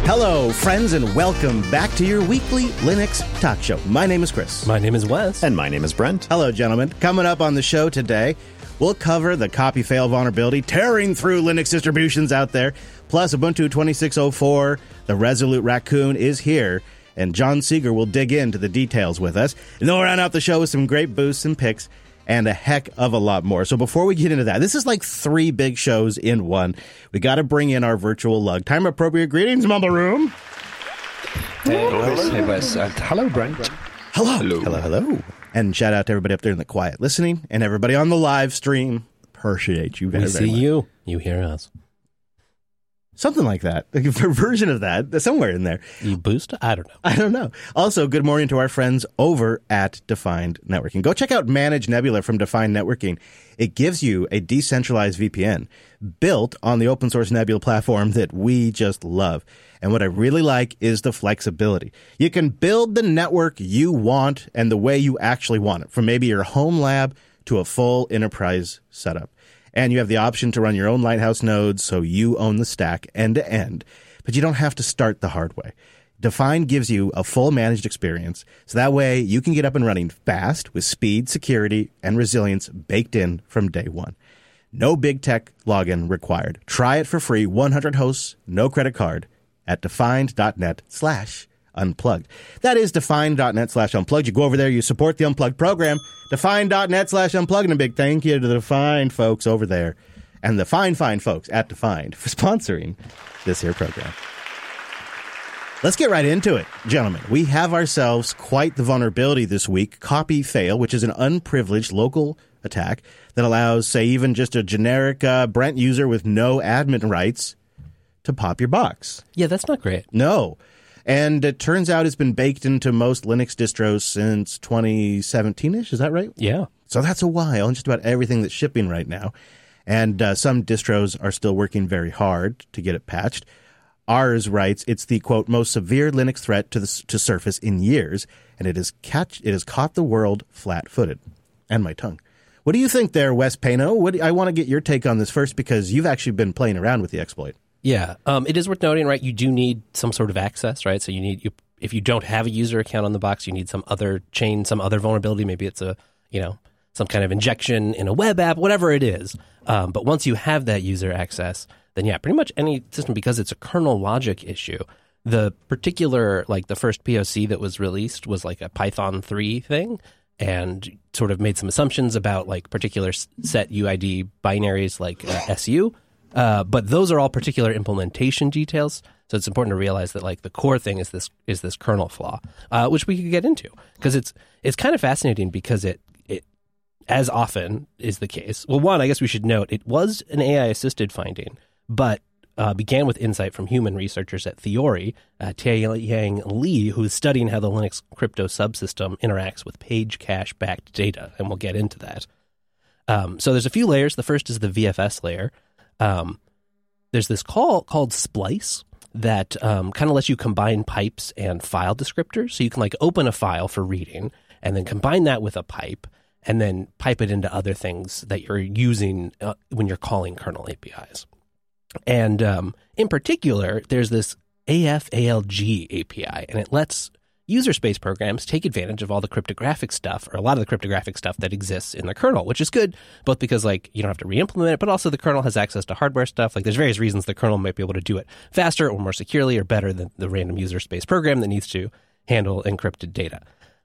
Hello, friends, and welcome back to your weekly Linux talk show. My name is Chris. My name is Wes. And my name is Brent. Hello, gentlemen. Coming up on the show today, we'll cover the copy fail vulnerability tearing through Linux distributions out there. Plus, Ubuntu 26.04, the Resolute Raccoon is here, and John Seeger will dig into the details with us. And then we'll round out the show with some great boosts and picks and a heck of a lot more. So before we get into that, this is like 3 big shows in one. We got to bring in our virtual lug. Time-appropriate greetings, Mumble Room. Hey, Chris. Hey, Wes. Hello, Brent. Hello. Hello. And shout out to everybody up there in the quiet listening and everybody on the live stream. Appreciate you very, we very see much. you. You hear us. Something like that. A version of that. Somewhere in there. You boost? I don't know. I don't know. Also, good morning to our friends over at Defined Networking. Go check out Manage Nebula from Defined Networking. It gives you a decentralized VPN built on the open source Nebula platform that we just love. And what I really like is the flexibility. You can build the network you want and the way you actually want it, from maybe your home lab to a full enterprise setup. And you have the option to run your own Lighthouse nodes, so you own the stack end to end. But you don't have to start the hard way. Define gives you a full managed experience, so that way you can get up and running fast with speed, security, and resilience baked in from day one. No big tech login required. Try it for free, 100 hosts, no credit card, at defined.net/unplugged. That is defined.net/unplugged. You go over there, you support the Unplugged program, defined.net/unplugged, and a big thank you to the Defined folks over there and the fine folks at Defined for sponsoring this here program. Let's get right into it, gentlemen. We have ourselves quite the vulnerability this week, copy fail, which is an unprivileged local attack that allows, say, even just a generic Brent user with no admin rights to pop your box. Yeah, that's not great. No. And it turns out it's been baked into most Linux distros since 2017-ish. Is that right? Yeah. So that's a while, and just about everything that's shipping right now. And some distros are still working very hard to get it patched. Ours writes, it's the, quote, most severe Linux threat to Surface in years, and it has caught the world flat-footed. And my tongue. What do you think there, Wes Pano? I want to get your take on this first, because you've actually been playing around with the exploit. Yeah. It is worth noting, right, you do need some sort of access, right? So if you don't have a user account on the box, you need some other chain, some other vulnerability. Maybe it's some kind of injection in a web app, whatever it is. But once you have that user access, then yeah, pretty much any system, because it's a kernel logic issue. The particular, like the first POC that was released was like a Python 3 thing, and sort of made some assumptions about like particular set UID binaries like SU. But those are all particular implementation details, so it's important to realize that like the core thing is this kernel flaw, which we could get into, because it's kind of fascinating, because it as often is the case. Well, one, I guess we should note it was an AI assisted finding, but began with insight from human researchers at Theory, Taeyang Lee, who's studying how the Linux crypto subsystem interacts with page cache backed data, and we'll get into that. So there's a few layers. The first is the VFS layer. There's this call called Splice that kind of lets you combine pipes and file descriptors. So you can like open a file for reading and then combine that with a pipe and then pipe it into other things that you're using when you're calling kernel APIs. And in particular, there's this AFALG API, and it lets user space programs take advantage of all the cryptographic stuff, or a lot of the cryptographic stuff that exists in the kernel, which is good, both because like you don't have to re-implement it, but also the kernel has access to hardware stuff. Like there's various reasons the kernel might be able to do it faster or more securely or better than the random user space program that needs to handle encrypted data.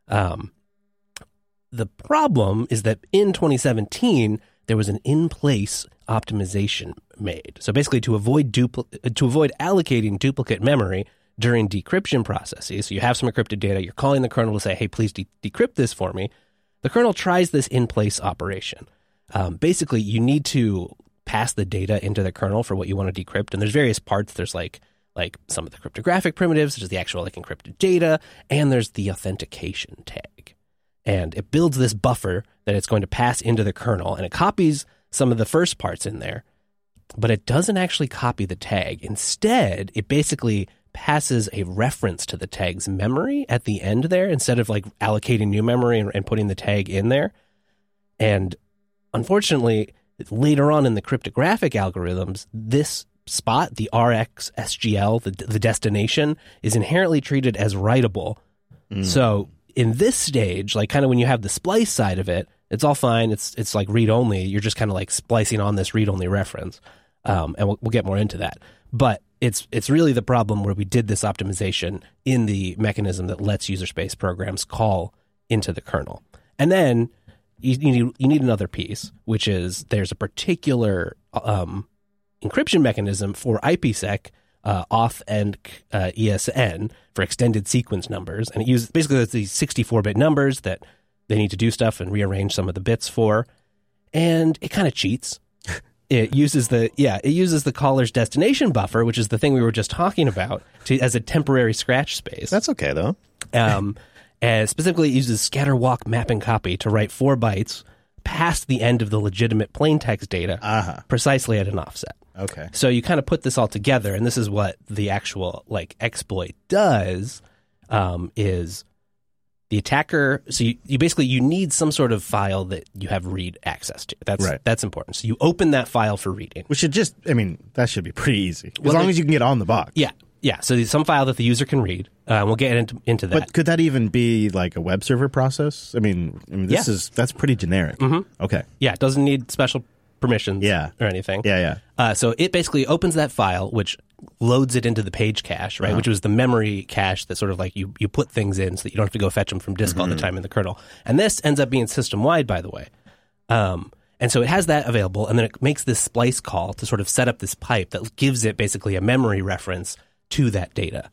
The problem is that in 2017, there was an in-place optimization made. So basically to avoid allocating duplicate memory during decryption processes. So you have some encrypted data, you're calling the kernel to say, hey, please decrypt this for me. The kernel tries this in-place operation. Basically, you need to pass the data into the kernel for what you want to decrypt. And there's various parts. There's like some of the cryptographic primitives, such as the actual like encrypted data, and there's the authentication tag. And it builds this buffer that it's going to pass into the kernel, and it copies some of the first parts in there, but it doesn't actually copy the tag. Instead, it basically passes a reference to the tag's memory at the end there, instead of like allocating new memory and putting the tag in there. And unfortunately, later on in the cryptographic algorithms, this spot, the RX SGL, the destination, is inherently treated as writable. So in this stage, like kind of when you have the splice side of it, it's all fine. It's like read only. You're just kind of like splicing on this read only reference, and we'll get more into that. But it's really the problem where we did this optimization in the mechanism that lets user space programs call into the kernel, and then you need another piece, which is there's a particular encryption mechanism for IPsec. Auth and ESN for extended sequence numbers. And it uses basically these 64-bit numbers that they need to do stuff and rearrange some of the bits for. And it kind of cheats. It uses the caller's destination buffer, which is the thing we were just talking about, as a temporary scratch space. That's okay, though. And specifically, it uses scatter walk mapping copy to write 4 bytes past the end of the legitimate plain text data precisely at an offset. Okay. So you kind of put this all together, and this is what the actual like exploit does, is the attacker. So you basically need some sort of file that you have read access to. That's important. So you open that file for reading. Which should that should be pretty easy. As long as you can get on the box. Yeah. Yeah, so there's some file that the user can read. We'll get into that. But could that even be like a web server process? That's pretty generic. Mm-hmm. Okay. Yeah, it doesn't need special permissions or anything. Yeah. So it basically opens that file, which loads it into the page cache, right? Which was the memory cache that sort of like you put things in so that you don't have to go fetch them from disk all the time in the kernel. And this ends up being system-wide, by the way. And so it has that available, and then it makes this splice call to sort of set up this pipe that gives it basically a memory reference to that data.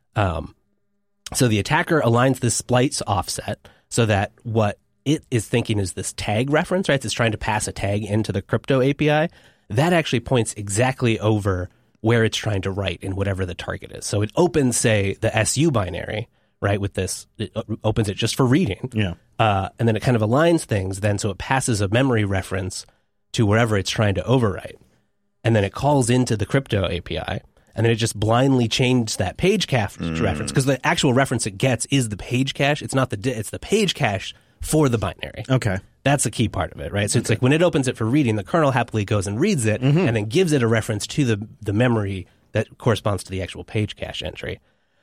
So the attacker aligns this splice offset so that what it is thinking is this tag reference, right? It's trying to pass a tag into the crypto API. That actually points exactly over where it's trying to write in whatever the target is. So it opens, say, the SU binary, right, with this. It opens it just for reading. Yeah. And then it kind of aligns things then so it passes a memory reference to wherever it's trying to overwrite. And then it calls into the crypto API. And then it just blindly changed that page cache reference, because the actual reference it gets is the page cache. It's not it's the page cache for the binary. Okay. That's the key part of it, right? So it's like when it opens it for reading, the kernel happily goes and reads it and then gives it a reference to the memory that corresponds to the actual page cache entry.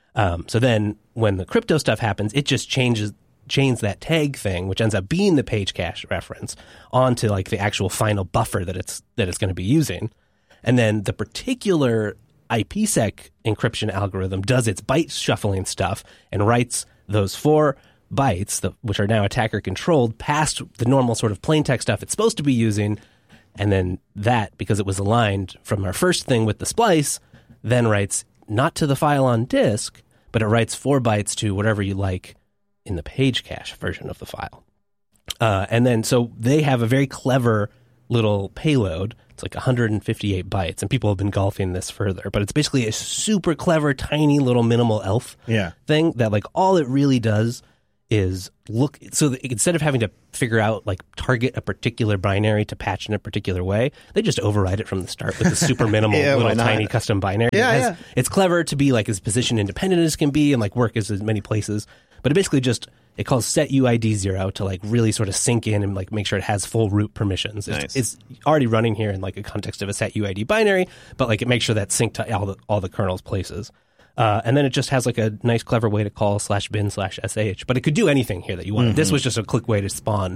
So then when the crypto stuff happens, it just chains that tag thing, which ends up being the page cache reference, onto like the actual final buffer that it's going to be using. And then the particular IPsec encryption algorithm does its byte shuffling stuff and writes those 4 bytes, which are now attacker controlled, past the normal sort of plain text stuff it's supposed to be using. And then that, because it was aligned from our first thing with the splice, then writes not to the file on disk, but it writes 4 bytes to whatever you like in the page cache version of the file. And then so they have a very clever little payload. It's like 158 bytes, and people have been golfing this further, but it's basically a super clever, tiny little minimal elf thing that like all it really does is look, so that instead of having to figure out like target a particular binary to patch in a particular way, they just override it from the start with a super minimal little tiny custom binary. It's clever to be like as position independent as can be and like work as many places, but it basically just it calls set UID 0 to like really sort of sink in and like make sure it has full root permissions. It's already running here in like a context of a set UID binary, but like it makes sure that's synced to all the kernel's places. And then it just has like a nice clever way to call /bin/sh, but it could do anything here that you wanted. This was just a quick way to spawn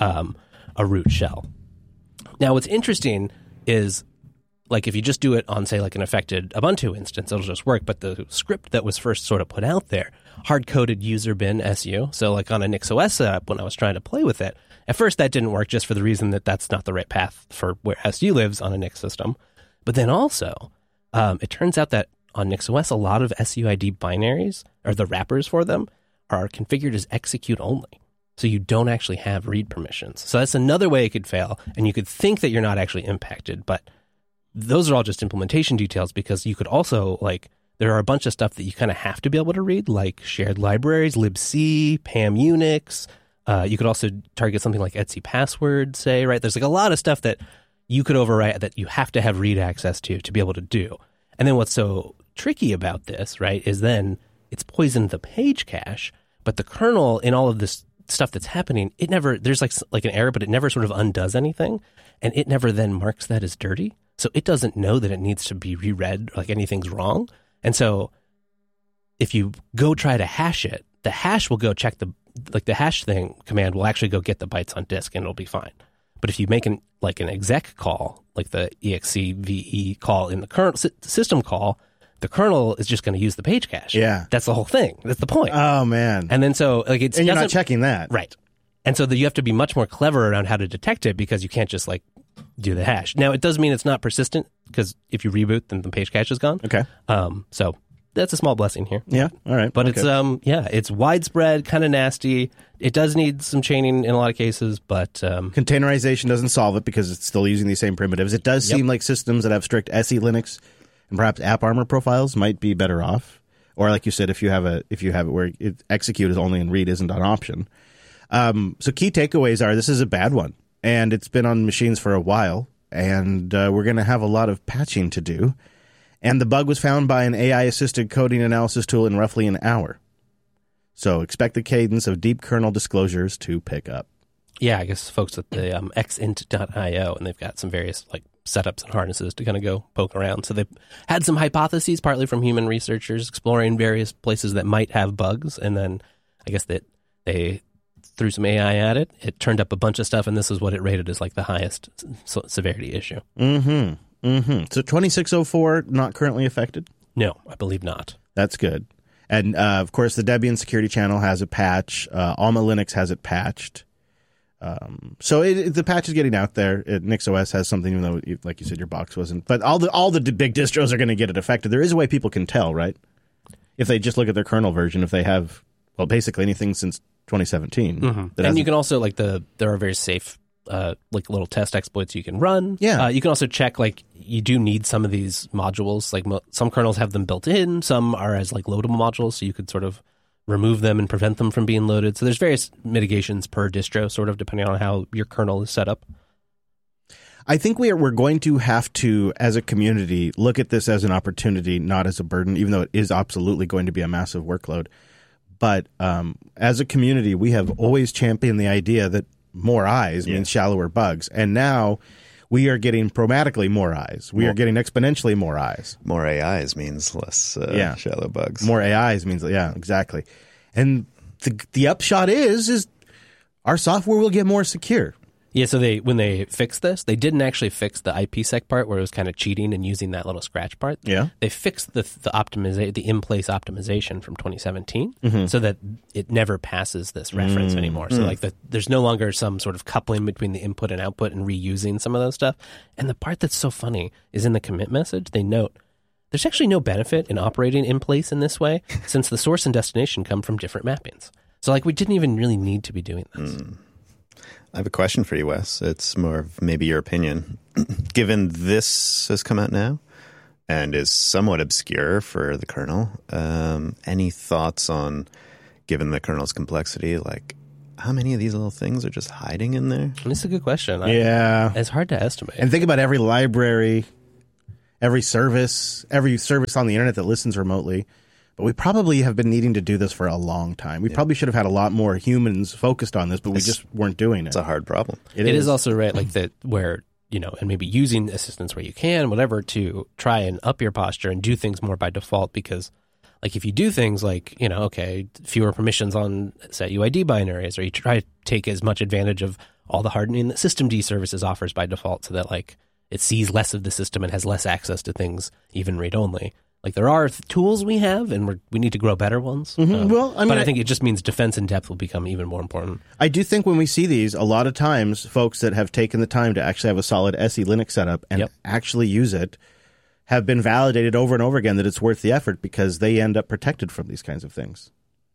a root shell. Now what's interesting is like if you just do it on say like an affected Ubuntu instance, it'll just work. But the script that was first sort of put out there, hard-coded user bin su. So like on a NixOS app, when I was trying to play with it, at first that didn't work just for the reason that that's not the right path for where su lives on a Nix system. But then also, it turns out that on NixOS, a lot of SUID binaries, or the wrappers for them, are configured as execute only. So you don't actually have read permissions. So that's another way it could fail, and you could think that you're not actually impacted, but those are all just implementation details, because you could also, like, there are a bunch of stuff that you kind of have to be able to read, like shared libraries, libc, PAM Unix. You could also target something like etc password, say, right? There's like a lot of stuff that you could overwrite that you have to have read access to be able to do. And then what's so tricky about this, right, is then it's poisoned the page cache, but the kernel in all of this stuff that's happening, it never, there's like an error, but it never sort of undoes anything, and it never then marks that as dirty. So it doesn't know that it needs to be reread, like anything's wrong. And so if you go try to hash it, the hash will go check the hash thing command will actually go get the bytes on disk and it'll be fine. But if you make an exec call, like the execve call in the current system call, the kernel is just going to use the page cache. Yeah. That's the whole thing. That's the point. Oh, man. And then so like and you're not checking that. Right. And so you have to be much more clever around how to detect it because you can't just like do the hash. Now, it does mean it's not persistent because if you reboot, then the page cache is gone. Okay. So that's a small blessing here. Yeah. All right. But okay. it's widespread, kind of nasty. It does need some chaining in a lot of cases, but containerization doesn't solve it because it's still using these same primitives. It does seem like systems that have strict SE Linux and perhaps AppArmor profiles might be better off. Or like you said, if you have it where execute is only and read isn't an option. So key takeaways are this is a bad one, and it's been on machines for a while, and we're going to have a lot of patching to do. And the bug was found by an AI-assisted coding analysis tool in roughly an hour. So expect the cadence of deep kernel disclosures to pick up. Yeah, I guess folks at the xint.io, and they've got some various like setups and harnesses to kind of go poke around. So they've had some hypotheses, partly from human researchers, exploring various places that might have bugs. And then I guess that they threw some AI at it. It turned up a bunch of stuff, and this is what it rated as like the highest severity issue. Mm-hmm. Mm-hmm. So 2604 not currently affected? No, I believe not. That's good. And of course, the Debian security channel has a patch. Alma Linux has it patched. So the patch is getting out there. NixOS has something, even though, like you said, your box wasn't. But all the big distros are going to get it affected. There is a way people can tell, right? If they just look at their kernel version, if they have, well, basically anything since 2017. Mm-hmm. And you can also there are very safe. Like little test exploits you can run. Yeah. You can also check, like, you do need some of these modules. Like, some kernels have them built in. Some are as, like, loadable modules, so you could sort of remove them and prevent them from being loaded. So there's various mitigations per distro, sort of, depending on how your kernel is set up. I think we're going to have to, as a community, look at this as an opportunity, not as a burden, even though it is absolutely going to be a massive workload. But as a community, we have always championed the idea that more eyes means shallower bugs. And now we are getting chromatically more eyes. We are getting exponentially more eyes. More AIs means less shallow bugs. More AIs means, yeah, exactly. And the upshot is our software will get more secure. Yeah, so when they fixed this, they didn't actually fix the IPsec part where it was kind of cheating and using that little scratch part. Yeah. They fixed the in-place optimization from 2017 so that it never passes this reference anymore. So there's no longer some sort of coupling between the input and output and reusing some of those stuff. And the part that's so funny is in the commit message, they note there's actually no benefit in operating in place in this way since the source and destination come from different mappings. So we didn't even really need to be doing this. I have a question for you, Wes. It's more of maybe your opinion. Given this has come out now and is somewhat obscure for the kernel, any thoughts on, given the kernel's complexity, like how many of these little things are just hiding in there? That's a good question. Yeah. It's hard to estimate. And think about every library, every service on the internet that listens remotely. But we probably have been needing to do this for a long time. We probably should have had a lot more humans focused on this, but we just weren't doing it. It's a hard problem. It is also right, like that, where, and maybe using assistance where you can, whatever, to try and up your posture and do things more by default. Because, like, if you do things like, fewer permissions on set UID binaries, or you try to take as much advantage of all the hardening that Systemd services offers by default, so that it sees less of the system and has less access to things, even read only. Like, there are tools we have, and we need to grow better ones. But I think it just means defense in depth will become even more important. I do think when we see these, a lot of times, folks that have taken the time to actually have a solid SE Linux setup and actually use it have been validated over and over again that it's worth the effort because they end up protected from these kinds of things.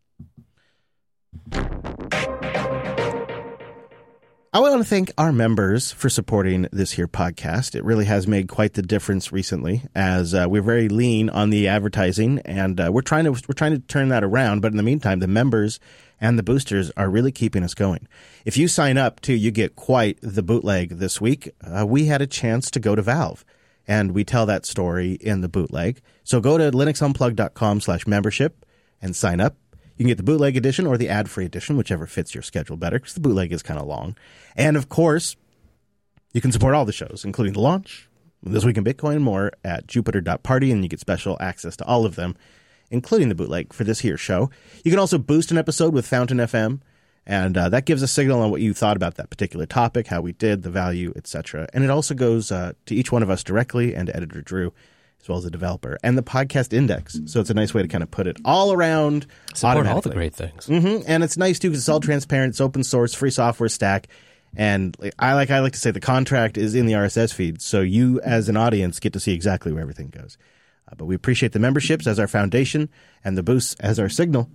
I want to thank our members for supporting this here podcast. It really has made quite the difference recently, as we're very lean on the advertising, and we're trying to turn that around. But in the meantime, the members and the boosters are really keeping us going. If you sign up too, you get quite the bootleg this week. We had a chance to go to Valve, and we tell that story in the bootleg. So go to linuxunplugged.com/membership and sign up. You can get the bootleg edition or the ad-free edition, whichever fits your schedule better, because the bootleg is kind of long. And, of course, you can support all the shows, including The Launch, This Week in Bitcoin and more at Jupiter.party, and you get special access to all of them, including the bootleg for this here show. You can also boost an episode with Fountain FM, and that gives a signal on what you thought about that particular topic, how we did, the value, etc. And it also goes to each one of us directly and to editor Drew, as well as the developer, and the podcast index. So it's a nice way to kind of put it all around. Support all the great things. And it's nice, too, because it's all transparent. It's open source, free software stack. And I like to say the contract is in the RSS feed, so you as an audience get to see exactly where everything goes. But we appreciate the memberships as our foundation and the boosts as our signal.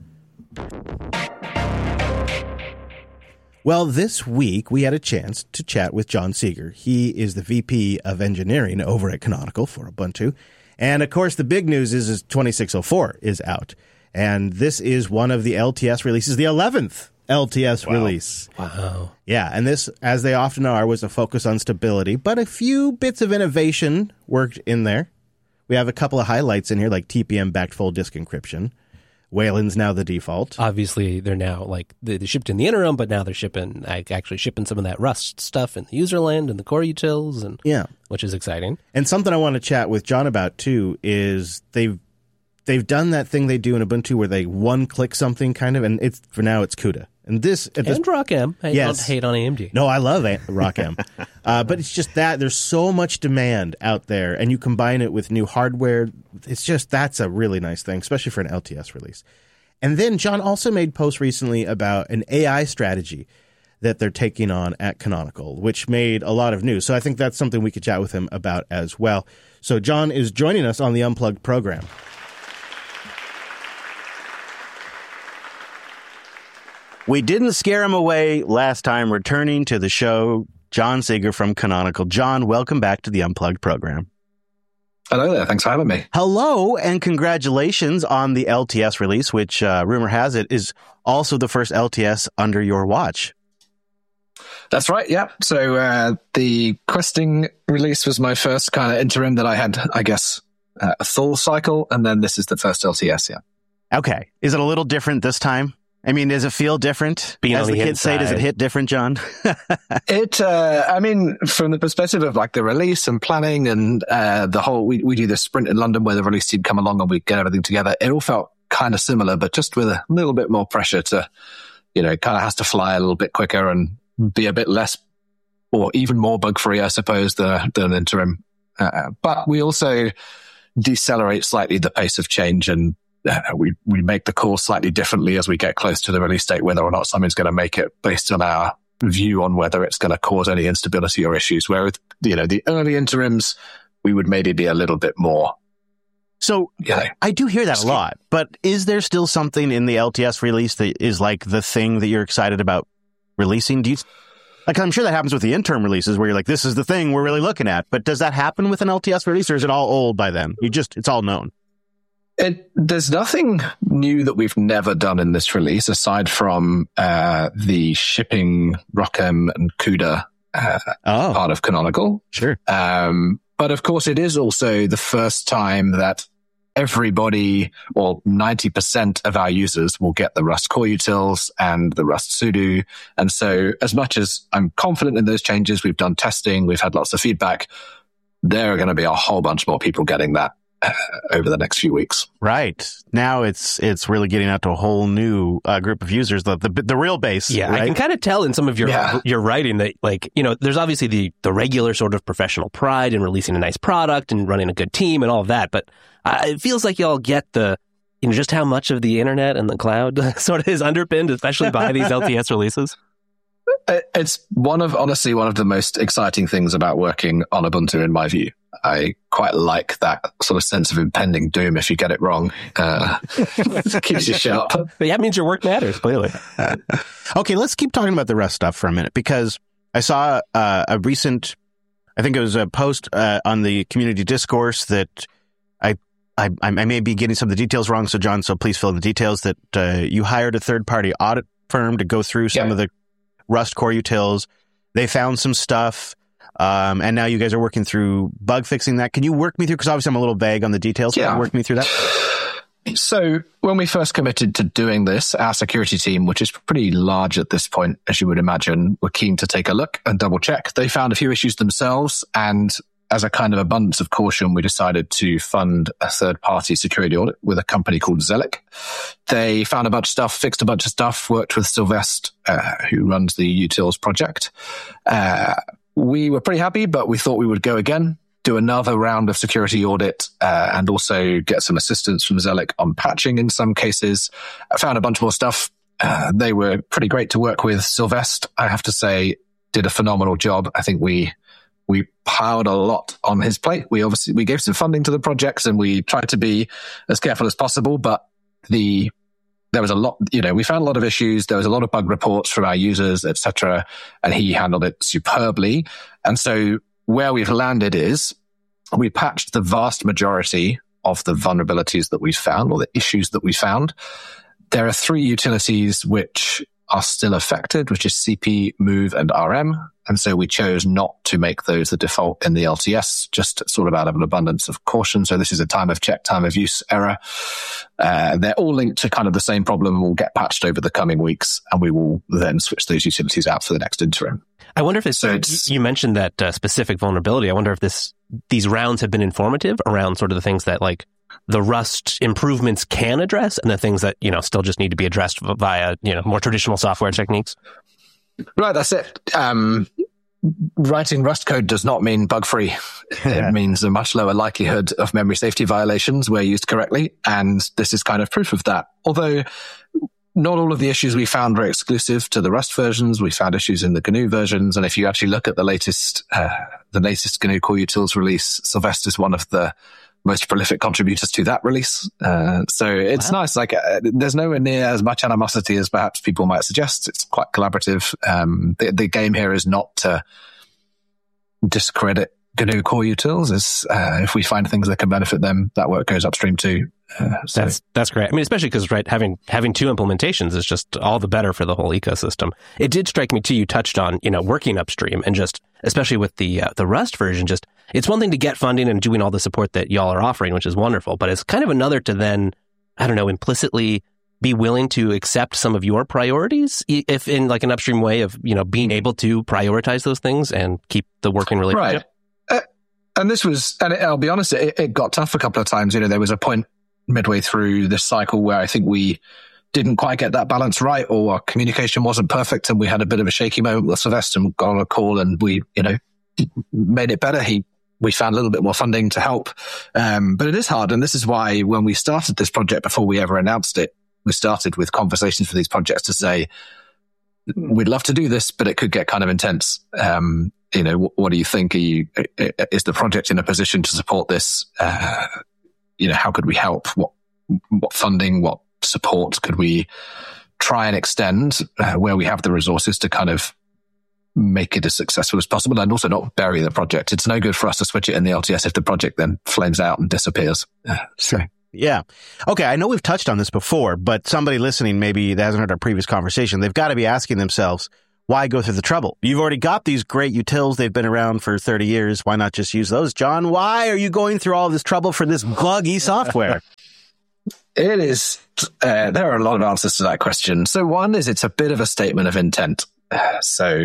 Well, this week we had a chance to chat with John Seeger. He is the VP of Engineering over at Canonical for Ubuntu. And, of course, the big news is 2604 is out. And this is one of the LTS releases, the 11th LTS release. Wow. Yeah, and this, as they often are, was a focus on stability, but a few bits of innovation worked in there. We have a couple of highlights in here, like TPM-backed full disk encryption. Wayland's now the default. Obviously, they're now, like, they shipped in the interim, but now they're actually shipping some of that Rust stuff in the userland and the core utils, and which is exciting. And something I want to chat with John about, too, is they've done that thing they do in Ubuntu where they one-click something, kind of, and for now it's CUDA. And ROCm. I don't hate on AMD. No, I love ROCm. But it's just that there's so much demand out there, and you combine it with new hardware. It's just, that's a really nice thing, especially for an LTS release. And then John also made posts recently about an AI strategy that they're taking on at Canonical, which made a lot of news. So I think that's something we could chat with him about as well. So John is joining us on the Unplugged program. We didn't scare him away last time, returning to the show, John Seeger from Canonical. John, welcome back to the Unplugged program. Hello there. Thanks for having me. Hello, and congratulations on the LTS release, which, rumor has it, is also the first LTS under your watch. That's right, yeah. So the questing release was my first kind of interim that I had, I guess, a full cycle, and then this is the first LTS, yeah. Okay. Is it a little different this time? I mean, does it feel different? As the kids say, does it hit different, John? I mean, from the perspective of like the release and planning and the whole, we do this sprint in London where the release team come along and we get everything together. It all felt kind of similar, but just with a little bit more pressure to, it kind of has to fly a little bit quicker and be a bit less or even more bug free, I suppose, than an interim. But we also decelerate slightly the pace of change, and we make the call slightly differently as we get close to the release date, whether or not something's going to make it based on our view on whether it's going to cause any instability or issues. Where with, the early interims, we would maybe be a little bit more. So I do hear that a lot, but is there still something in the LTS release that is like the thing that you're excited about releasing? I'm sure that happens with the interim releases where you're like, this is the thing we're really looking at. But does that happen with an LTS release, or is it all old by then? It's all known. There's nothing new that we've never done in this release, aside from the shipping ROCm and CUDA part of Canonical. Sure. But of course, it is also the first time that everybody, or 90% of our users, will get the Rust core utils and the Rust sudo. And so as much as I'm confident in those changes, we've done testing, we've had lots of feedback, there are going to be a whole bunch more people getting that over the next few weeks. Right. Now it's really getting out to a whole new group of users, the real base. Yeah, right? I can kind of tell in some of your writing that, there's obviously the regular sort of professional pride in releasing a nice product and running a good team and all of that, but it feels like y'all get the, just how much of the internet and the cloud sort of is underpinned, especially by these LTS releases. It's one of the most exciting things about working on Ubuntu, in my view. I quite like that sort of sense of impending doom if you get it wrong. It keeps you sharp. But that means your work matters, clearly. Okay, let's keep talking about the Rust stuff for a minute, because I saw a recent, I think it was a post on the community discourse that I may be getting some of the details wrong, so John, please fill in the details, that you hired a third-party audit firm to go through some of the Rust core utils. They found some stuff, and now you guys are working through bug fixing that. Can you work me through, because obviously I'm a little vague on the details. Can you work me through that? So when we first committed to doing this, our security team, which is pretty large at this point, as you would imagine, were keen to take a look and double check. They found a few issues themselves, and as a kind of abundance of caution, we decided to fund a third-party security audit with a company called Zelic. They found a bunch of stuff, fixed a bunch of stuff, worked with Sylvester, who runs the Utils project. We were pretty happy, but we thought we would go again, do another round of security audit, and also get some assistance from Zelic on patching in some cases. I found a bunch more stuff. They were pretty great to work with. Sylvester, I have to say, did a phenomenal job. I think we piled a lot on his plate. We gave some funding to the projects and we tried to be as careful as possible, but there was a lot, we found a lot of issues. There was a lot of bug reports from our users, etc. And he handled it superbly. And so where we've landed is we patched the vast majority of the vulnerabilities that we found or the issues that we found. There are 3 utilities which are still affected, which is CP, Move, and RM. And so we chose not to make those the default in the LTS, just sort of out of an abundance of caution. So this is a time of check, time of use error. They're all linked to kind of the same problem and will get patched over the coming weeks. And we will then switch those utilities out for the next interim. I wonder if you mentioned that specific vulnerability. I wonder if these rounds have been informative around sort of the things that like the Rust improvements can address and the things that, still just need to be addressed via, more traditional software techniques. Right. That's it. Writing Rust code does not mean bug-free. It means a much lower likelihood of memory safety violations where used correctly. And this is kind of proof of that. Although not all of the issues we found were exclusive to the Rust versions. We found issues in the GNU versions. And if you actually look at the latest GNU Core Utils release, Sylvester is one of the most prolific contributors to that release. So it's nice. Like there's nowhere near as much animosity as perhaps people might suggest. It's quite collaborative. The game here is not to discredit GNU Core Utils. If we find things that can benefit them, that work goes upstream too. That's great. I mean, especially because having 2 implementations is just all the better for the whole ecosystem. It did strike me too. You touched on working upstream and just especially with the Rust version. Just it's one thing to get funding and doing all the support that y'all are offering, which is wonderful. But it's kind of another to then implicitly be willing to accept some of your priorities, if in like an upstream way of being able to prioritize those things and keep the working relationship. Right. And I'll be honest, it got tough a couple of times. There was a point midway through this cycle where I think we didn't quite get that balance right, or our communication wasn't perfect, and we had a bit of a shaky moment with Sylvester and got on a call and we, made it better. We found a little bit more funding to help. But it is hard. And this is why when we started this project, before we ever announced it, we started with conversations for these projects to say, we'd love to do this, but it could get kind of intense. What do you think? Is the project in a position to support this? How could we help? What funding, what support could we try and extend where we have the resources to kind of make it as successful as possible and also not bury the project? It's no good for us to switch it in the LTS if the project then flames out and disappears. Yeah. Okay. I know we've touched on this before, but somebody listening maybe that hasn't heard our previous conversation, they've got to be asking themselves, why go through the trouble? You've already got these great utils. They've been around for 30 years. Why not just use those? John, why are you going through all this trouble for this buggy software? It is. There are a lot of answers to that question. So one is it's a bit of a statement of intent. So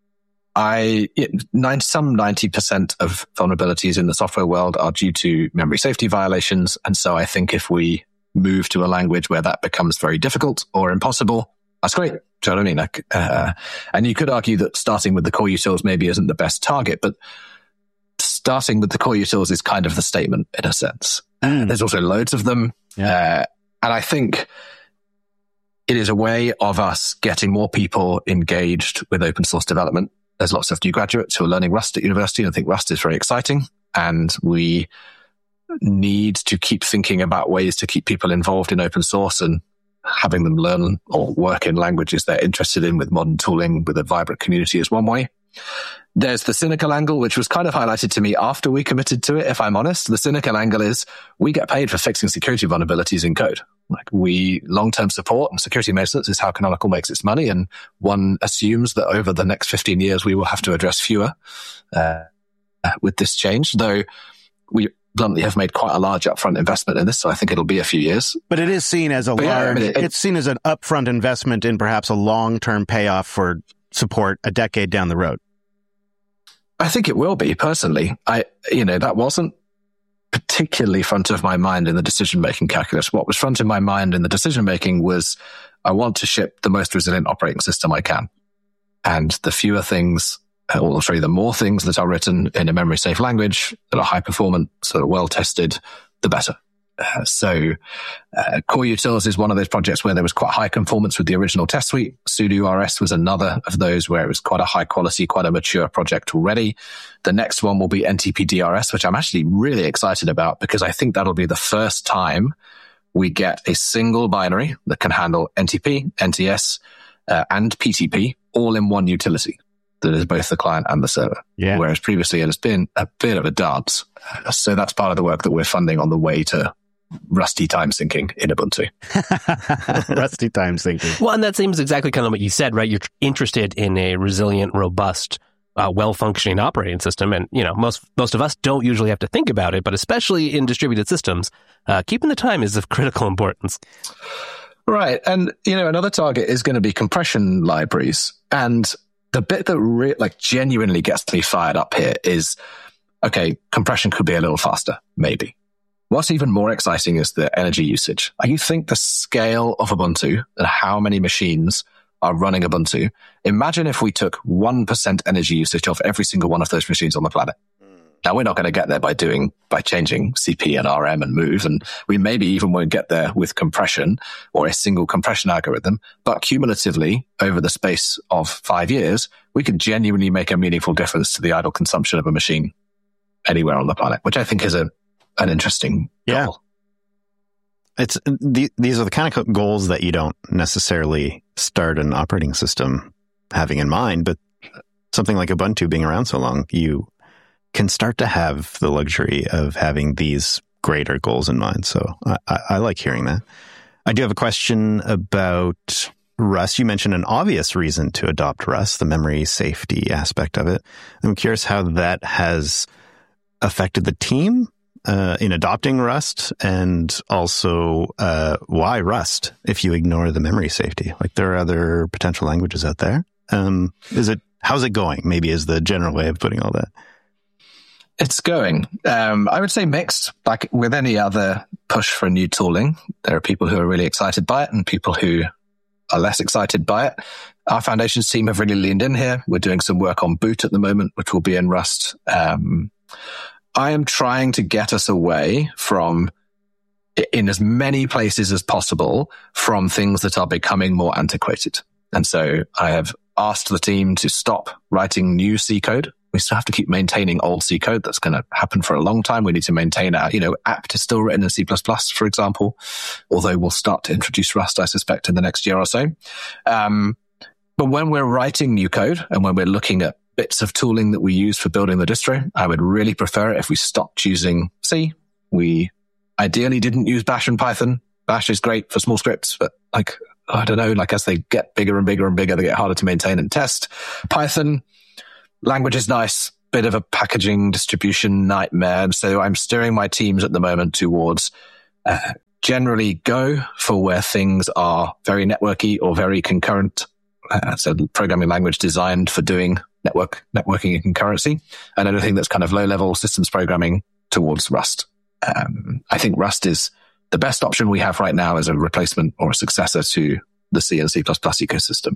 90% of vulnerabilities in the software world are due to memory safety violations. And so I think if we move to a language where that becomes very difficult or impossible, that's great. Do you know what I mean? And you could argue that starting with the core utils maybe isn't the best target, but starting with the core utils is kind of the statement in a sense. There's also loads of them. Yeah. And I think it is a way of us getting more people engaged with open source development. There's lots of new graduates who are learning Rust at university, and I think Rust is very exciting. And we need to keep thinking about ways to keep people involved in open source and having them learn or work in languages they're interested in with modern tooling with a vibrant community is one way. There's the cynical angle, which was kind of highlighted to me after we committed to it, if I'm honest. The cynical angle is we get paid for fixing security vulnerabilities in code. Like long-term support and security maintenance is how Canonical makes its money. And one assumes that over the next 15 years, we will have to address fewer with this change, though we bluntly have made quite a large upfront investment in this. So I think it'll be a few years. But it is seen as it's seen as an upfront investment in perhaps a long-term payoff for support a decade down the road. I think it will be, personally. That wasn't particularly front of my mind in the decision-making calculus. What was front of my mind in the decision-making was I want to ship the most resilient operating system I can. And the fewer things, or sorry, the more things that are written in a memory-safe language that are high-performant, sort of well-tested, the better. Core Utils is one of those projects where there was quite high conformance with the original test suite. SudoRS was another of those where it was quite a high quality, quite a mature project already. The next one will be NTP-DRS, which I'm actually really excited about because I think that'll be the first time we get a single binary that can handle NTP, NTS, and PTP all in one utility that is both the client and the server. Yeah. Whereas previously it has been a bit of a dance. So that's part of the work that we're funding on the way to Rusty time syncing in Ubuntu. Rusty time syncing. Well, and that seems exactly kind of what you said, right? You're interested in a resilient, robust, well-functioning operating system. And, most of us don't usually have to think about it, but especially in distributed systems, keeping the time is of critical importance. Right. And, another target is going to be compression libraries. And the bit that genuinely gets me fired up here is, okay, compression could be a little faster, maybe. What's even more exciting is the energy usage. You think the scale of Ubuntu and how many machines are running Ubuntu. Imagine if we took 1% energy usage of every single one of those machines on the planet. Now, we're not going to get there by changing CP and RM and move, and we maybe even won't get there with compression or a single compression algorithm. But cumulatively, over the space of 5 years, we could genuinely make a meaningful difference to the idle consumption of a machine anywhere on the planet, which I think is an interesting goal. It's these are the kind of goals that you don't necessarily start an operating system having in mind, but something like Ubuntu being around so long, you can start to have the luxury of having these greater goals in mind. So I like hearing that. I do have a question about Rust. You mentioned an obvious reason to adopt Rust, the memory safety aspect of it. I'm curious how that has affected the team in adopting Rust, and also why Rust if you ignore the memory safety? There are other potential languages out there. How's it going? Maybe is the general way of putting all that. It's going. I would say mixed. Like with any other push for new tooling, there are people who are really excited by it and people who are less excited by it. Our foundations team have really leaned in here. We're doing some work on Boot at the moment, which will be in Rust. I am trying to get us away from, in as many places as possible, from things that are becoming more antiquated. And so I have asked the team to stop writing new C code. We still have to keep maintaining old C code. That's going to happen for a long time. We need to maintain our, apt is still written in C++, for example, although we'll start to introduce Rust, I suspect, in the next year or so. But when we're writing new code and when we're looking at bits of tooling that we use for building the distro, I would really prefer it if we stopped using C. We ideally didn't use Bash and Python. Bash is great for small scripts, but I don't know, as they get bigger and bigger and bigger, they get harder to maintain and test. Python, language is nice, bit of a packaging distribution nightmare. So I'm steering my teams at the moment towards generally Go for where things are very networky or very concurrent. So programming language designed for doing networking and concurrency, and anything that's kind of low-level systems programming towards Rust. I think Rust is the best option we have right now as a replacement or a successor to the C and C++ ecosystem.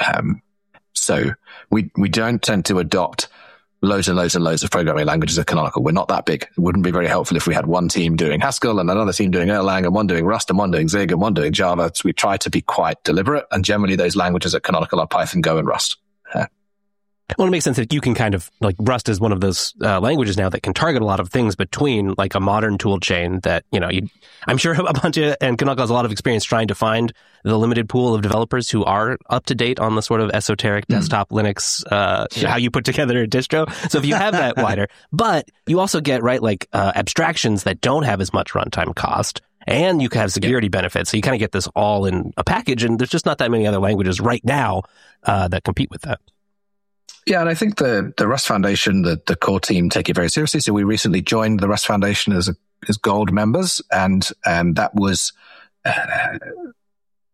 So we don't tend to adopt loads and loads and loads of programming languages at Canonical. We're not that big. It wouldn't be very helpful if we had one team doing Haskell and another team doing Erlang and one doing Rust and one doing Zig and one doing Java. So we try to be quite deliberate, and generally those languages at Canonical are Python, Go, and Rust. Well, it makes sense that you can kind of, Rust is one of those languages now that can target a lot of things between a modern tool chain that, I'm sure Ubuntu and Canonical has a lot of experience trying to find the limited pool of developers who are up to date on the sort of esoteric desktop Linux, how you put together a distro. So if you have that wider, but you also get, abstractions that don't have as much runtime cost, and you can have security benefits. So you kind of get this all in a package, and there's just not that many other languages right now that compete with that. Yeah, and I think the Rust Foundation, the core team, take it very seriously. So we recently joined the Rust Foundation as gold members, and that was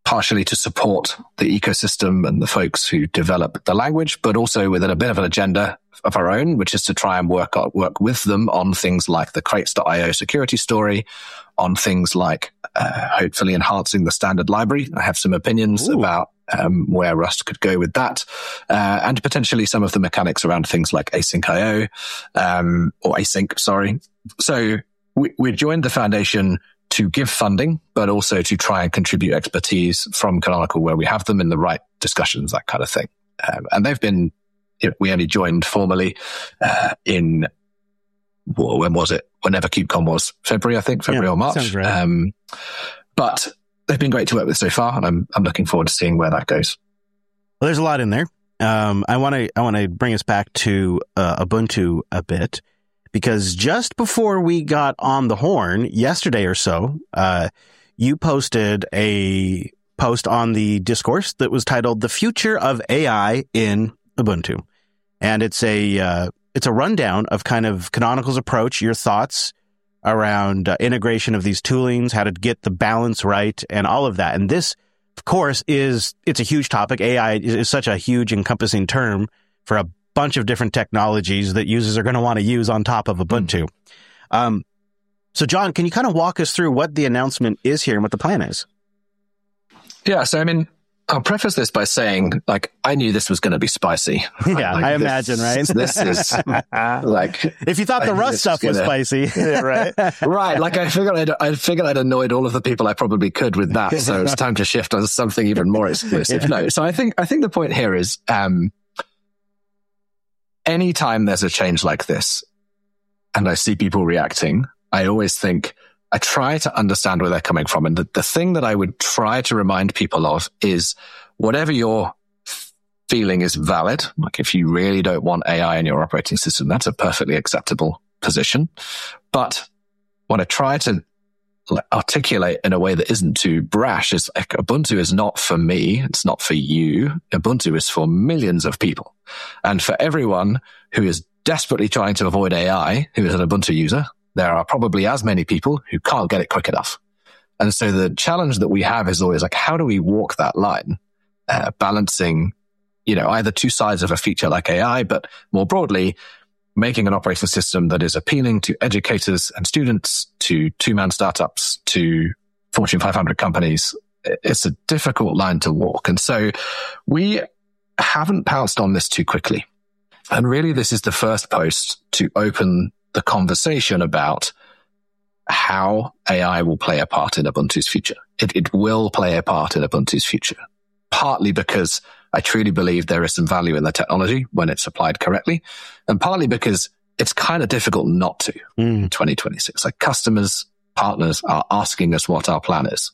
partially to support the ecosystem and the folks who develop the language, but also with a bit of an agenda of our own, which is to try and work with them on things like the crates.io security story, on things like hopefully enhancing the standard library. I have some opinions about where Rust could go with that, and potentially some of the mechanics around things like async.io, or async, sorry. So we joined the foundation to give funding, but also to try and contribute expertise from Canonical where we have them in the right discussions, that kind of thing. And they've been, we only joined formally in, when was it? Whenever KubeCon was, February, I think, February or March. Sounds right. But they've been great to work with so far, and I'm looking forward to seeing where that goes. Well, there's a lot in there. I want to bring us back to Ubuntu a bit, because just before we got on the horn yesterday or so, you posted a post on the Discourse that was titled "The Future of AI in Ubuntu," and it's a rundown of kind of Canonical's approach, your thoughts around integration of these toolings, how to get the balance right, and all of that. And this, of course, it's a huge topic. AI is such a huge encompassing term for a bunch of different technologies that users are going to want to use on top of Ubuntu. So, John, can you kind of walk us through what the announcement is here and what the plan is? Yeah, so I mean, I'll preface this by saying, like, I knew this was going to be spicy. Yeah, like, I imagine, right? This is like, if you thought the Rust stuff was spicy, yeah, right? Right. Like, I figured I'd annoyed all of the people I probably could with that. So it's time to shift on something even more exclusive. Yeah. No, so I think the point here is, anytime there's a change like this, and I see people reacting, I always think, I try to understand where they're coming from. And the thing that I would try to remind people of is whatever you're feeling is valid. Like, if you really don't want AI in your operating system, that's a perfectly acceptable position. But what I try to articulate in a way that isn't too brash is, like, Ubuntu is not for me. It's not for you. Ubuntu is for millions of people. And for everyone who is desperately trying to avoid AI, who is an Ubuntu user, there are probably as many people who can't get it quick enough. And so the challenge that we have is always like, how do we walk that line, balancing, either two sides of a feature like AI, but more broadly, making an operating system that is appealing to educators and students, to two-man startups, to Fortune 500 companies. It's a difficult line to walk. And so we haven't pounced on this too quickly. And really, this is the first post to open the conversation about how AI will play a part in Ubuntu's future. It will play a part in Ubuntu's future, partly because I truly believe there is some value in the technology when it's applied correctly, and partly because it's kind of difficult not to in 2026. Like, customers, partners are asking us what our plan is.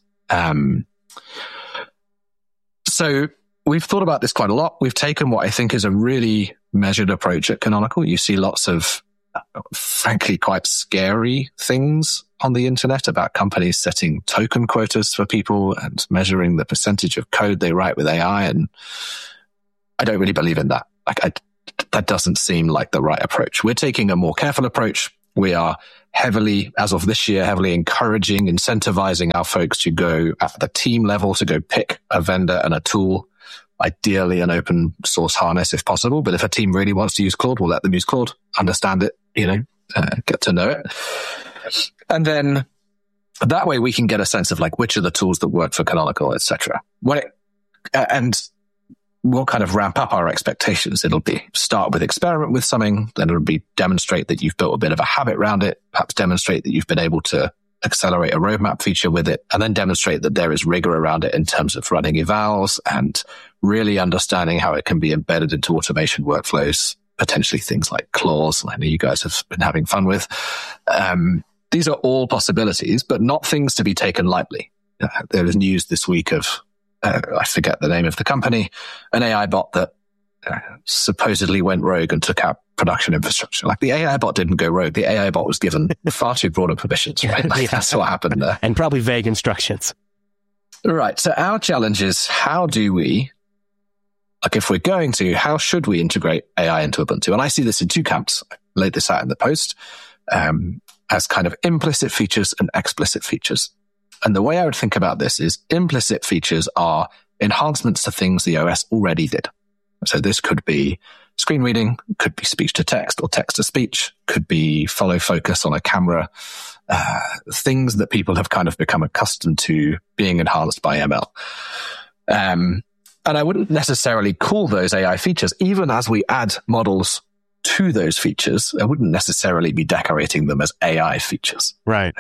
So we've thought about this quite a lot. We've taken what I think is a really measured approach at Canonical. You see lots of, frankly, quite scary things on the internet about companies setting token quotas for people and measuring the percentage of code they write with AI. And I don't really believe in that. That doesn't seem like the right approach. We're taking a more careful approach. We are as of this year, heavily encouraging, incentivizing our folks to go at the team level, to go pick a vendor and a tool, ideally an open source harness if possible. But if a team really wants to use Claude, we'll let them use Claude, understand it, get to know it. And then that way we can get a sense of, like, which are the tools that work for Canonical, etc. And we'll kind of ramp up our expectations. It'll be start with experiment with something, then it'll be demonstrate that you've built a bit of a habit around it, perhaps demonstrate that you've been able to accelerate a roadmap feature with it, and then demonstrate that there is rigor around it in terms of running evals and really understanding how it can be embedded into automation workflows, potentially things like clause, I know you guys have been having fun with. These are all possibilities, but not things to be taken lightly. There was news this week of, I forget the name of the company, an AI bot that supposedly went rogue and took out production infrastructure. Like, the AI bot didn't go rogue. The AI bot was given far too broad permissions, right? Like, that's what happened there. And probably vague instructions. Right. So our challenge is, how do we, like, if we're going to, how should we integrate AI into Ubuntu? And I see this in two camps. I laid this out in the post, as kind of implicit features and explicit features. And the way I would think about this is implicit features are enhancements to things the OS already did. So this could be screen reading, could be speech to text or text to speech, could be follow focus on a camera, things that people have kind of become accustomed to being enhanced by ML. And I wouldn't necessarily call those AI features, even as we add models to those features. I wouldn't necessarily be decorating them as AI features. Right.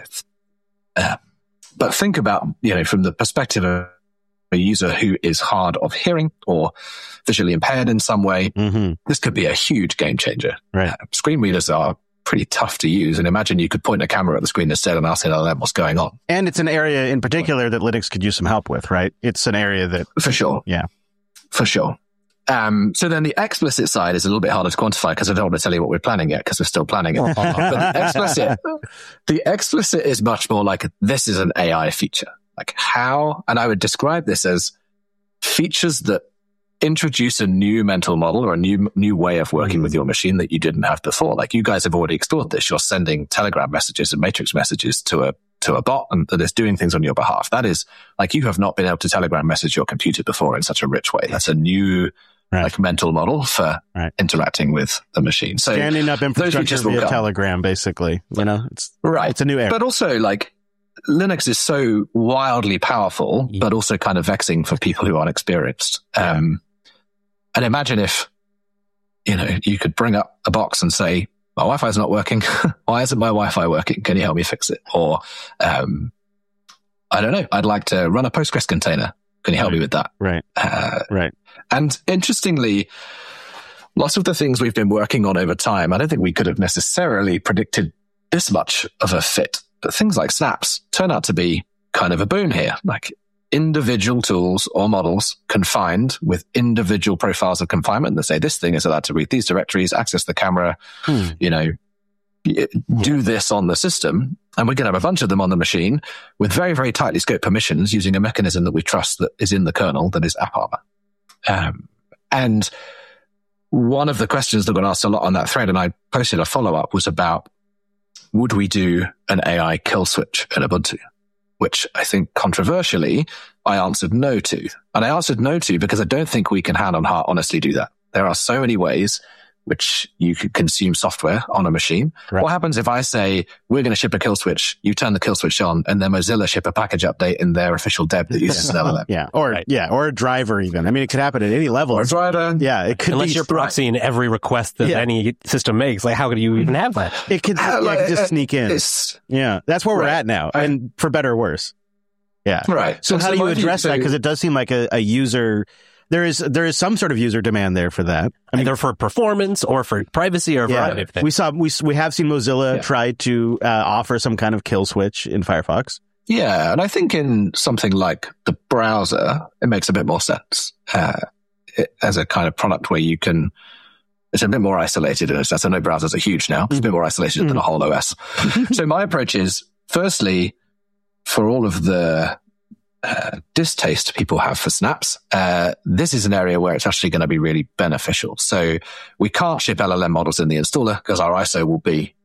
But think about, from the perspective of a user who is hard of hearing or visually impaired in some way, this could be a huge game changer. Right. Screen readers are pretty tough to use. And imagine you could point a camera at the screen instead and ask LLM what's going on. And it's an area in particular that Linux could use some help with, right? It's an area that... For sure. Yeah. For sure. So then the explicit side is a little bit harder to quantify because I don't want to tell you what we're planning yet because we're still planning it. But the explicit is much more like this is an AI feature. Like how, and I would describe this as features that introduce a new mental model or a new way of working with your machine that you didn't have before. Like you guys have already explored this. You're sending Telegram messages and Matrix messages to a bot and that is doing things on your behalf. That is like you have not been able to Telegram message your computer before in such a rich way. That's a new like mental model for interacting with the machine. So standing up infrastructure via Telegram, basically, it's a new era. But also like Linux is so wildly powerful, but also kind of vexing for people who aren't experienced. And imagine if, you could bring up a box and say, my Wi-Fi is not working. Why isn't my Wi-Fi working? Can you help me fix it? Or, I don't know. I'd like to run a Postgres container. Can you help me with that? Right. Right. And interestingly, lots of the things we've been working on over time, I don't think we could have necessarily predicted this much of a fit. But things like snaps turn out to be kind of a boon here. Like individual tools or models confined with individual profiles of confinement that say this thing is allowed to read these directories, access the camera, do this on the system. And we can have a bunch of them on the machine with very, very tightly scoped permissions using a mechanism that we trust that is in the kernel, that is AppArmor. And one of the questions that got asked a lot on that thread, and I posted a follow-up, was about, would we do an AI kill switch in Ubuntu? Which I think controversially, I answered no to. And I answered no to because I don't think we can hand on heart honestly do that. There are so many ways which you could consume software on a machine. Right. What happens if I say, we're going to ship a kill switch, you turn the kill switch on, and then Mozilla ship a package update in their official deb that uses an LLM? Yeah. Or a driver even. I mean, it could happen at any level. Or a driver. Yeah. It could Unless you're proxying every request that any system makes. Like, how could you even have that? It could just sneak in. Yeah. That's where we're at now. And for better or worse. Yeah. Right. So how do you address that? Because it does seem like a user... There is some sort of user demand there for that. I mean, either for performance or for privacy or for anything. We have seen Mozilla try to offer some kind of kill switch in Firefox. Yeah, and I think in something like the browser, it makes a bit more sense as a kind of product where you can. It's a bit more isolated in a sense. I know browsers are huge now. It's a bit more isolated than a whole OS. So my approach is, firstly, for all of the distaste people have for snaps, this is an area where it's actually going to be really beneficial. So we can't ship LLM models in the installer because our ISO will be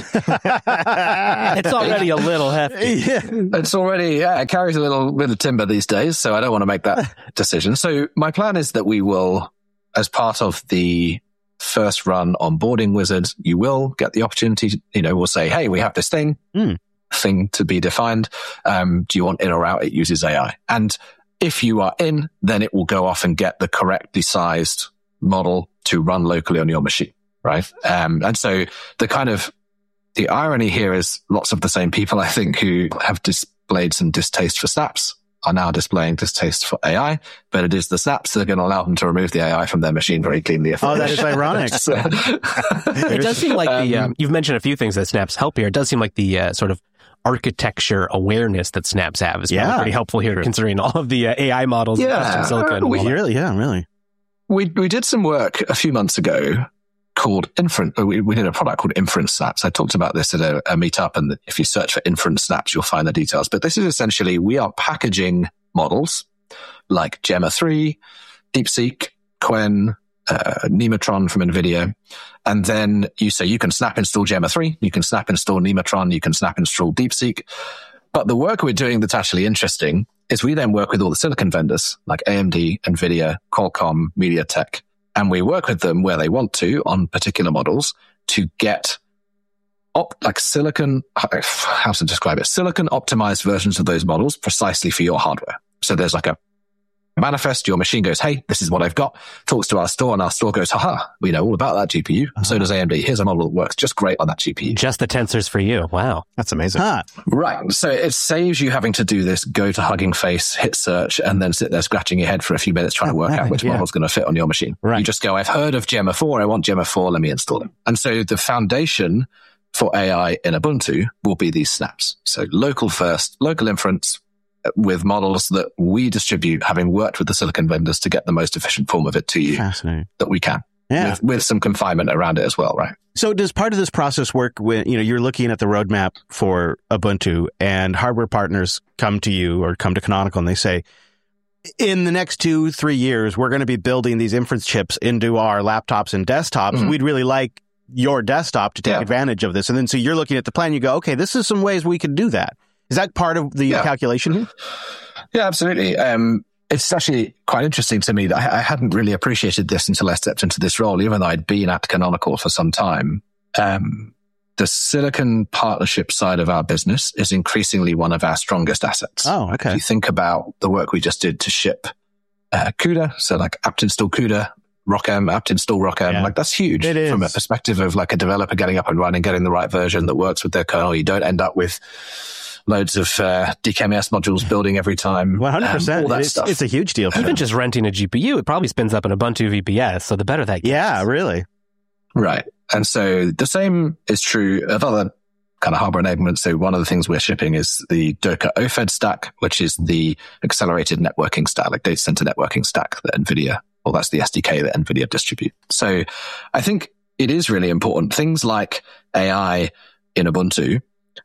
it's already a little hefty. It's already, it carries a little bit of timber these days, so I don't want to make that decision. So my plan is that we will, as part of the first run onboarding wizard, you will get the opportunity, we'll say, hey, we have this thing to be defined. Do you want in or out? It uses AI. And if you are in, then it will go off and get the correctly sized model to run locally on your machine, right? And so the irony here is lots of the same people, I think, who have displayed some distaste for snaps are now displaying distaste for AI, but it is the snaps that are going to allow them to remove the AI from their machine very cleanly. Oh, that is ironic. It does seem like you've mentioned a few things that snaps help here. It does seem like the sort of architecture awareness that snaps have is pretty helpful here, considering all of the AI models in custom silicon. Really. We did some work a few months ago called Inference. We did a product called Inference Snaps. I talked about this at a meetup, and if you search for Inference Snaps, you'll find the details. But this is essentially, we are packaging models like Gemma 3, DeepSeek, Qwen, Nematron from NVIDIA. And then you say you can snap install Gemma 3, you can snap install Nematron, you can snap install DeepSeek. But the work we're doing that's actually interesting is we then work with all the silicon vendors like AMD, NVIDIA, Qualcomm, MediaTek, and we work with them where they want to on particular models to get silicon optimized versions of those models precisely for your hardware. So there's like a manifest, your machine goes, hey, this is what I've got, talks to our store, and our store goes, haha, we know all about that GPU. So does AMD. Here's a model that works just great on that GPU. Just the tensors for you. Wow. That's amazing. Right. So it saves you having to do this, go to Hugging Face, hit search, and then sit there scratching your head for a few minutes trying to work out which model's going to fit on your machine. Right. You just go, I've heard of Gemma 4. I want Gemma 4. Let me install it. And so the foundation for AI in Ubuntu will be these snaps. So local first, local inference, with models that we distribute, having worked with the silicon vendors to get the most efficient form of it to you that we can. Yeah. With some confinement around it as well, right? So does part of this process work when, you're looking at the roadmap for Ubuntu and hardware partners come to you or come to Canonical and they say, in the next 2-3 years, we're going to be building these inference chips into our laptops and desktops. Mm-hmm. We'd really like your desktop to take advantage of this. And then so you're looking at the plan, you go, okay, this is some ways we could do that. Is that part of the calculation here? Yeah, absolutely. It's actually quite interesting to me that I hadn't really appreciated this until I stepped into this role, even though I'd been at Canonical for some time. The silicon partnership side of our business is increasingly one of our strongest assets. Oh, okay. If you think about the work we just did to ship CUDA, so like apt install CUDA, ROCm, apt install ROCm, like that's huge from a perspective of like a developer getting up and running, getting the right version that works with their kernel. You don't end up with loads of DKMS modules building every time. 100%. All that stuff. It's a huge deal. Even just renting a GPU, it probably spins up an Ubuntu VPS. So the better that gets. Yeah, really. Right. And so the same is true of other kind of hardware enablement. So one of the things we're shipping is the Docker OFED stack, which is the accelerated networking stack, like data center networking stack that NVIDIA, or that's the SDK that NVIDIA distribute. So I think it is really important. Things like AI in Ubuntu,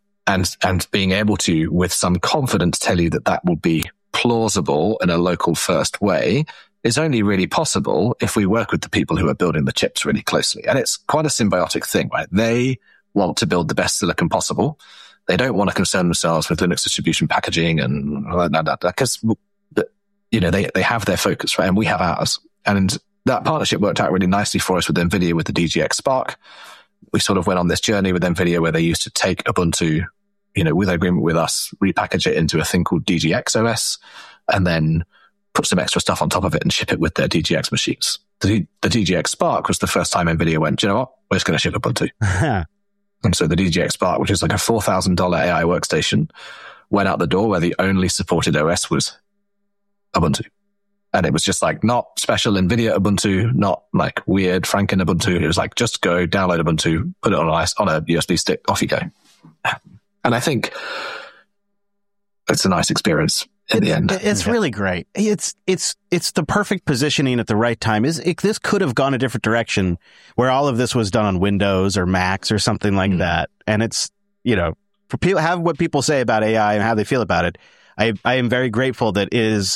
and being able to, with some confidence, tell you that that will be plausible in a local first way is only really possible if we work with the people who are building the chips really closely. And it's quite a symbiotic thing, right? They want to build the best silicon possible. They don't want to concern themselves with Linux distribution packaging and that because, they have their focus, right? And we have ours. And that partnership worked out really nicely for us with NVIDIA with the DGX Spark. We sort of went on this journey with NVIDIA where they used to take Ubuntu, with agreement with us, repackage it into a thing called DGX OS, and then put some extra stuff on top of it and ship it with their DGX machines. The DGX Spark was the first time NVIDIA went, do you know what? We're just going to ship Ubuntu. And so the DGX Spark, which is like a $4,000 AI workstation, went out the door where the only supported OS was Ubuntu. And it was just like not special NVIDIA Ubuntu, not like weird Franken Ubuntu. It was like, just go download Ubuntu, put it on a USB stick, off you go. And I think it's a nice experience in the end. It's really great. It's the perfect positioning at the right time. This could have gone a different direction where all of this was done on Windows or Macs or something like that. And it's, for people have what people say about AI and how they feel about it. I am very grateful that it is,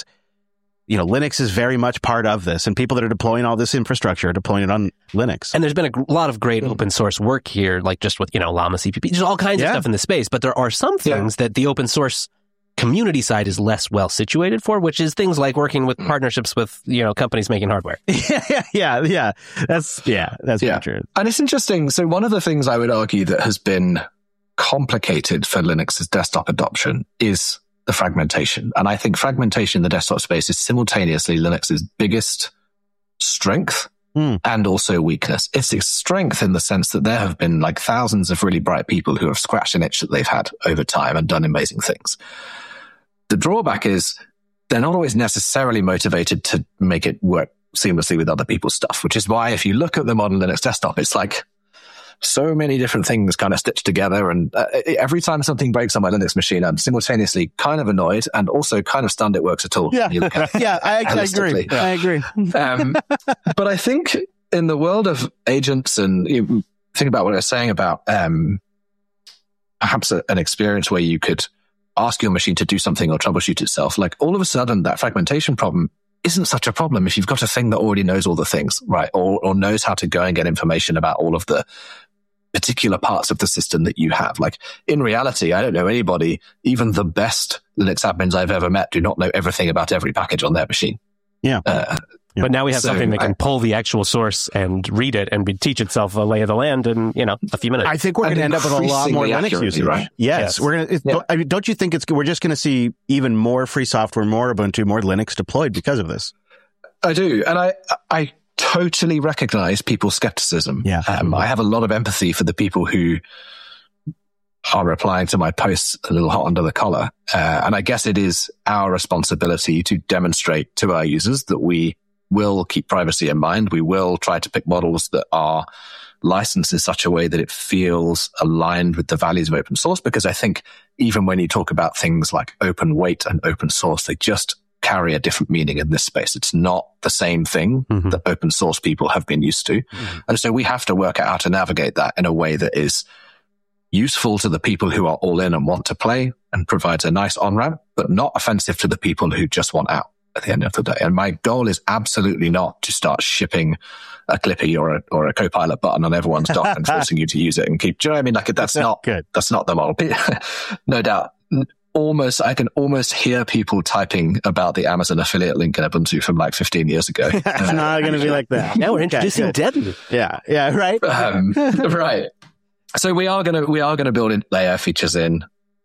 Linux is very much part of this, and people that are deploying all this infrastructure are deploying it on Linux. And there's been a lot of great open source work here, like just with, Llama CPP, there's all kinds of stuff in the space, but there are some things that the open source community side is less well situated for, which is things like working with partnerships with, companies making hardware. Yeah. That's true. And it's interesting. So one of the things I would argue that has been complicated for Linux's desktop adoption is the fragmentation. And I think fragmentation in the desktop space is simultaneously Linux's biggest strength and also weakness. It's its strength in the sense that there have been like thousands of really bright people who have scratched an itch that they've had over time and done amazing things. The drawback is they're not always necessarily motivated to make it work seamlessly with other people's stuff, which is why if you look at the modern Linux desktop, it's like so many different things kind of stitched together. And every time something breaks on my Linux machine, I'm simultaneously kind of annoyed and also kind of stunned it works at all. Yeah, I agree. I agree. But I think in the world of agents, and you think about what I was saying about perhaps an experience where you could ask your machine to do something or troubleshoot itself, like all of a sudden that fragmentation problem isn't such a problem if you've got a thing that already knows all the things, right? Or knows how to go and get information about all of the particular parts of the system that you have. Like in reality, I don't know anybody, even the best Linux admins I've ever met do not know everything about every package on their machine. Yeah. But now we have something that can pull the actual source and read it and teach itself a lay of the land in, a few minutes. I think we're going to end up with a lot more Linux users. Right? Yes. We're going to. I mean, don't you think we're just going to see even more free software, more Ubuntu, more Linux deployed because of this? I do, and I totally recognize people's skepticism. Yeah. I have a lot of empathy for the people who are replying to my posts a little hot under the collar, and I guess it is our responsibility to demonstrate to our users that we will keep privacy in mind. We will try to pick models that are licensed in such a way that it feels aligned with the values of open source, because I think even when you talk about things like open weight and open source, they just carry a different meaning in this space. It's not the same thing that open source people have been used to. And so we have to work out how to navigate that in a way that is useful to the people who are all in and want to play and provides a nice on-ramp, but not offensive to the people who just want out at the end of the day. And my goal is absolutely not to start shipping a Clippy or a Copilot button on everyone's dock and forcing you to use it and keep, do you know what I mean? Like that's not good. That's not the model. No doubt. I can almost hear people typing about the Amazon affiliate link in Ubuntu from like 15 years ago. It's not going to be like that. Now we're introducing Debian. Yeah, right. Right. So we are going to build in layer features in.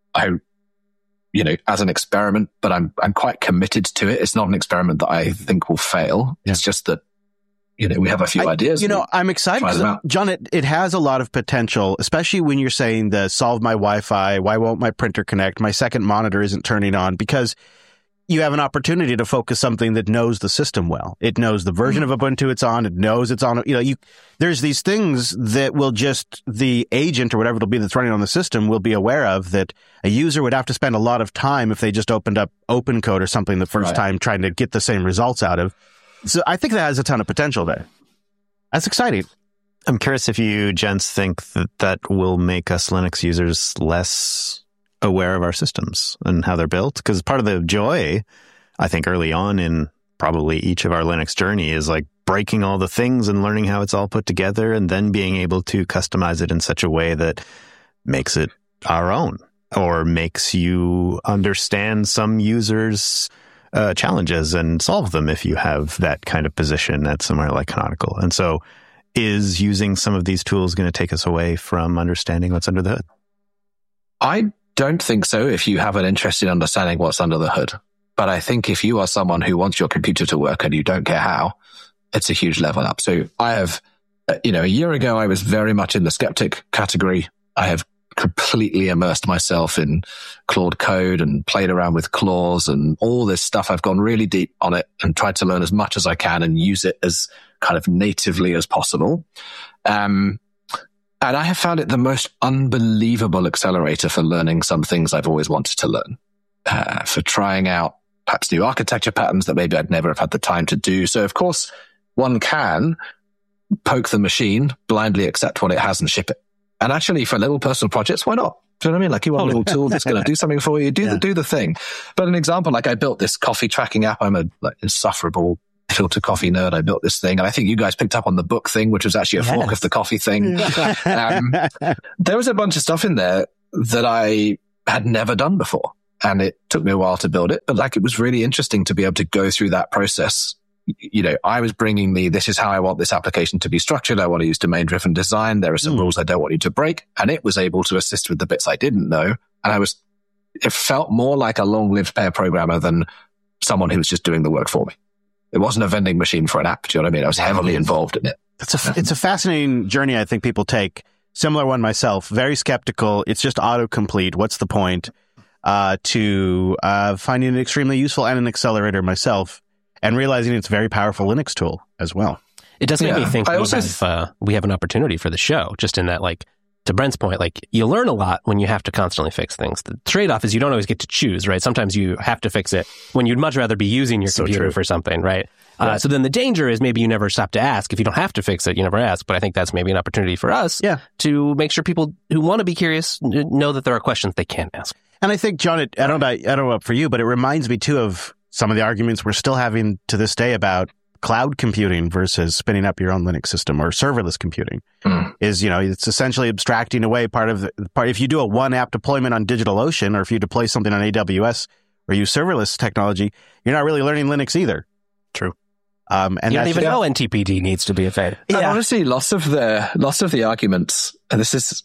As an experiment, but I'm quite committed to it. It's not an experiment that I think will fail. Yeah. It's just that, we have a few ideas. I'm excited because, John, it has a lot of potential, especially when you're saying the solve my Wi-Fi, why won't my printer connect, my second monitor isn't turning on, because you have an opportunity to focus something that knows the system well. It knows the version of Ubuntu it's on. It knows it's on. There's these things that will just the agent or whatever it'll be that's running on the system will be aware of that a user would have to spend a lot of time if they just opened up OpenCode or something the first time trying to get the same results out of. So I think that has a ton of potential there. That's exciting. I'm curious if you gents think that will make us Linux users less aware of our systems and how they're built, because part of the joy, I think, early on in probably each of our Linux journey is like breaking all the things and learning how it's all put together and then being able to customize it in such a way that makes it our own or makes you understand some users' challenges and solve them if you have that kind of position at somewhere like Canonical. And so is using some of these tools going to take us away from understanding what's under the hood? I don't think so if you have an interest in understanding what's under the hood. But I think if you are someone who wants your computer to work and you don't care how, it's a huge level up. So I have, a year ago, I was very much in the skeptic category. I have completely immersed myself in Claude Code and played around with clause and all this stuff. I've gone really deep on it and tried to learn as much as I can and use it as kind of natively as possible. And I have found it the most unbelievable accelerator for learning some things I've always wanted to learn, for trying out perhaps new architecture patterns that maybe I'd never have had the time to do. So, of course, one can poke the machine, blindly accept what it has and ship it. And actually, for little personal projects, why not? Do you know what I mean? Like you want a little tool that's going to do something for you, do the thing. But an example, like I built this coffee tracking app. I'm a insufferable filter coffee nerd. I built this thing, and I think you guys picked up on the book thing, which was actually a fork of the coffee thing. There was a bunch of stuff in there that I had never done before, and it took me a while to build it. But like, it was really interesting to be able to go through that process. I was bringing this is how I want this application to be structured. I want to use domain-driven design. There are some rules I don't want you to break. And it was able to assist with the bits I didn't know. And it felt more like a long-lived pair programmer than someone who was just doing the work for me. It wasn't a vending machine for an app. Do you know what I mean? I was heavily involved in it. It's a fascinating journey I think people take. Similar one myself. Very skeptical. It's just autocomplete. What's the point? To finding it extremely useful and an accelerator myself, and realizing it's a very powerful Linux tool as well. It does make me think we have an opportunity for the show, just in that, like, to Brent's point, like, you learn a lot when you have to constantly fix things. The trade-off is you don't always get to choose, right? Sometimes you have to fix it when you'd much rather be using your computer for something, right? So then the danger is maybe you never stop to ask. If you don't have to fix it, you never ask. But I think that's maybe an opportunity for us to make sure people who want to be curious know that there are questions they can ask. And I think, John, I don't know for you, but it reminds me too of some of the arguments we're still having to this day about cloud computing versus spinning up your own Linux system or serverless computing. is, it's essentially abstracting away part. If you do a one app deployment on DigitalOcean, or if you deploy something on AWS or use serverless technology, you're not really learning Linux either. True. And you don't even know NTPD needs to be available. Yeah. And honestly, lots of the arguments, and this is,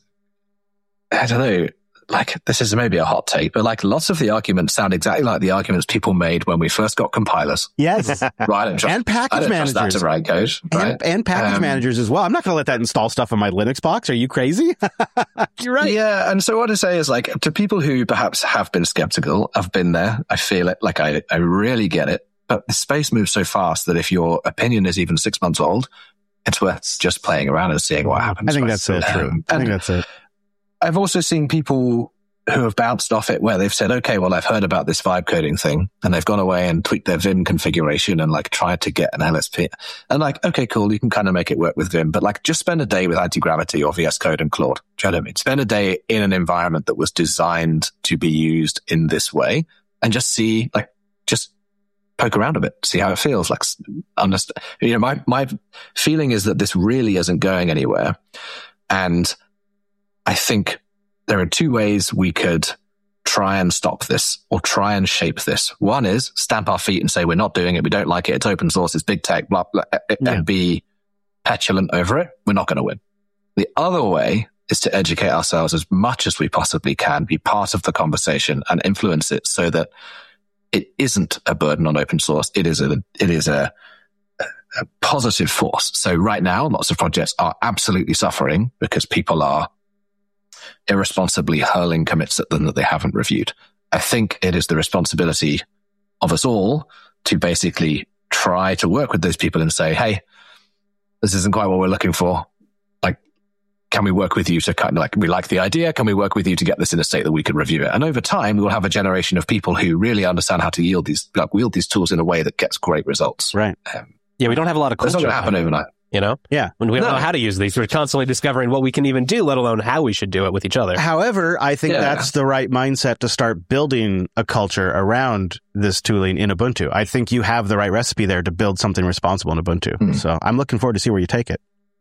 I don't know, like, this is maybe a hot take, but like, lots of the arguments sound exactly like the arguments people made when we first got compilers. Yes. Right. And package managers. That to write code, right? And package managers as well. I'm not going to let that install stuff on my Linux box. Are you crazy? You're right. Yeah. And so what I say is, like, to people who perhaps have been skeptical, I've been there. I feel it. Like, I really get it. But the space moves so fast that if your opinion is even 6 months old, it's worth just playing around and seeing what happens. I think that's so true. I think that's it. I've also seen people who have bounced off it where they've said, okay, well, I've heard about this vibe coding thing, and they've gone away and tweaked their Vim configuration and like tried to get an LSP. And like, okay, cool, you can kind of make it work with Vim, but like, just spend a day with Anti-Gravity or VS Code and Claude. Do you know what I mean? Spend a day in an environment that was designed to be used in this way, and just see, like, just poke around a bit, see how it feels. Like, understand. My feeling is that this really isn't going anywhere, and I think there are two ways we could try and stop this or try and shape this. One is stamp our feet and say, we're not doing it. We don't like it. It's open source. It's big tech, blah, blah, and be petulant over it. We're not going to win. The other way is to educate ourselves as much as we possibly can, be part of the conversation and influence it so that it isn't a burden on open source. It is a positive force. So right now, lots of projects are absolutely suffering because people are irresponsibly hurling commits at them that they haven't reviewed. I think it is the responsibility of us all to basically try to work with those people and say, hey, this isn't quite what we're looking for. Like, can we work with you to kind of like, we like the idea. Can we work with you to get this in a state that we can review it? And over time, we will have a generation of people who really understand how to wield these tools in a way that gets great results. Right. We don't have a lot of culture. It's not going to happen overnight. Yeah. When we don't know how to use these, we're constantly discovering what we can even do, let alone how we should do it with each other. However, I think that's the right mindset to start building a culture around this tooling in Ubuntu. I think you have the right recipe there to build something responsible in Ubuntu. So I'm looking forward to see where you take it.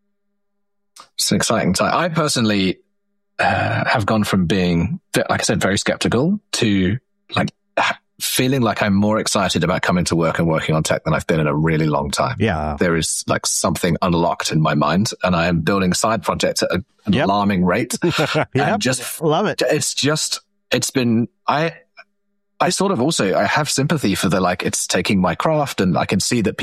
It's an exciting time. I personally have gone from being, like I said, very skeptical to like feeling like I'm more excited about coming to work and working on tech than I've been in a really long time. Yeah. There is like something unlocked in my mind, and I am building side projects at an alarming rate. And just love it. It's been, I sort of also, I have sympathy for the, like, it's taking my craft, and I can see that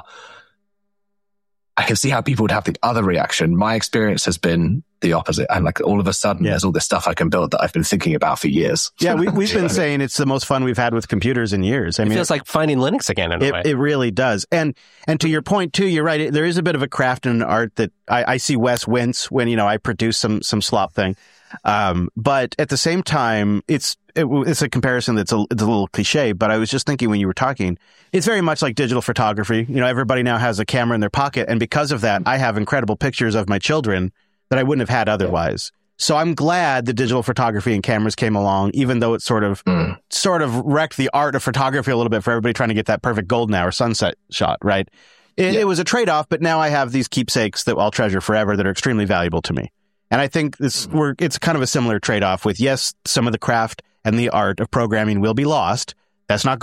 I can see how people would have the other reaction. My experience has been the opposite. And like, all of a sudden, there's all this stuff I can build that I've been thinking about for years. Yeah, we've been saying it's the most fun we've had with computers in years. I mean, it feels like finding Linux again in a way. It really does. And to your point too, you're right. There is a bit of a craft and an art that I see Wes wince when, I produce some slop thing. But at the same time, it's a comparison that's it's a little cliche, but I was just thinking when you were talking, it's very much like digital photography. Everybody now has a camera in their pocket, and because of that, I have incredible pictures of my children that I wouldn't have had otherwise. So I'm glad that digital photography and cameras came along, even though it sort of wrecked the art of photography a little bit for everybody trying to get that perfect golden hour sunset shot, right? It was a trade-off, but now I have these keepsakes that I'll treasure forever that are extremely valuable to me. And I think it's kind of a similar trade-off with, yes, some of the craft and the art of programming will be lost. That's not